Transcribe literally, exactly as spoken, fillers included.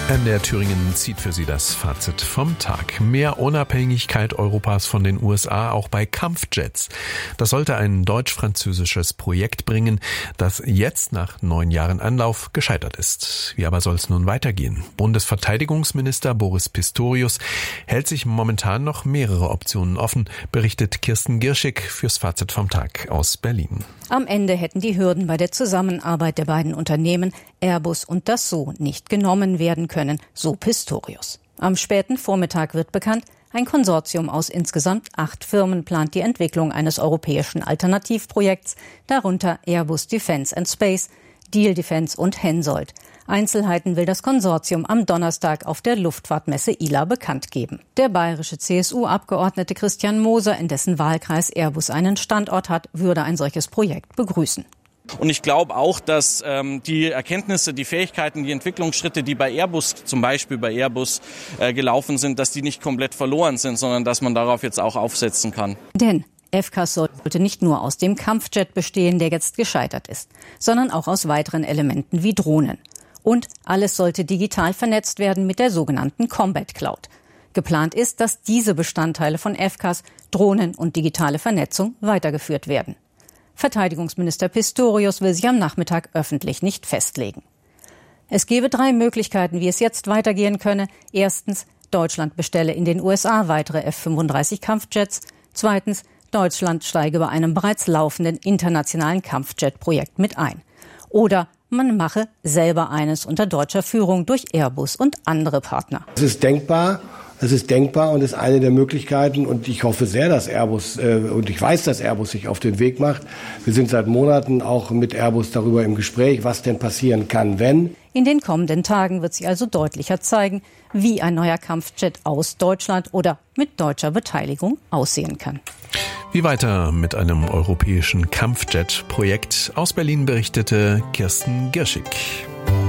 M D R Thüringen zieht für Sie das Fazit vom Tag. Mehr Unabhängigkeit Europas von den U S A, auch bei Kampfjets. Das sollte ein deutsch-französisches Projekt bringen, das jetzt nach neun Jahren Anlauf gescheitert ist. Wie aber soll es nun weitergehen? Bundesverteidigungsminister Boris Pistorius hält sich momentan noch mehrere Optionen offen, berichtet Kirsten Girschig fürs Fazit vom Tag aus Berlin. Am Ende hätten die Hürden bei der Zusammenarbeit der beiden Unternehmen Airbus und Dassault nicht genommen werden können, so Pistorius. Am späten Vormittag wird bekannt, ein Konsortium aus insgesamt acht Firmen plant die Entwicklung eines europäischen Alternativprojekts, darunter Airbus Defence and Space, Diehl Defence und Hensoldt. Einzelheiten will das Konsortium am Donnerstag auf der Luftfahrtmesse I L A bekannt geben. Der bayerische C S U-Abgeordnete Christian Moser, in dessen Wahlkreis Airbus einen Standort hat, würde ein solches Projekt begrüßen. Und ich glaube auch, dass ähm, die Erkenntnisse, die Fähigkeiten, die Entwicklungsschritte, die bei Airbus, zum Beispiel bei Airbus äh, gelaufen sind, dass die nicht komplett verloren sind, sondern dass man darauf jetzt auch aufsetzen kann. Denn F C A S sollte nicht nur aus dem Kampfjet bestehen, der jetzt gescheitert ist, sondern auch aus weiteren Elementen wie Drohnen. Und alles sollte digital vernetzt werden mit der sogenannten Combat Cloud. Geplant ist, dass diese Bestandteile von F C A S, Drohnen und digitale Vernetzung weitergeführt werden. Verteidigungsminister Pistorius will sich am Nachmittag öffentlich nicht festlegen. Es gebe drei Möglichkeiten, wie es jetzt weitergehen könne. Erstens, Deutschland bestelle in den U S A weitere F fünfunddreißig Kampfjets. Zweitens, Deutschland steige bei einem bereits laufenden internationalen Kampfjet-Projekt mit ein. Oder man mache selber eines unter deutscher Führung durch Airbus und andere Partner. Es ist denkbar. Es ist denkbar und ist eine der Möglichkeiten, und ich hoffe sehr, dass Airbus äh, und ich weiß, dass Airbus sich auf den Weg macht. Wir sind seit Monaten auch mit Airbus darüber im Gespräch, was denn passieren kann, wenn. In den kommenden Tagen wird sich also deutlicher zeigen, wie ein neuer Kampfjet aus Deutschland oder mit deutscher Beteiligung aussehen kann. Wie weiter mit einem europäischen Kampfjet-Projekt aus Berlin berichtete Kirsten Girschig.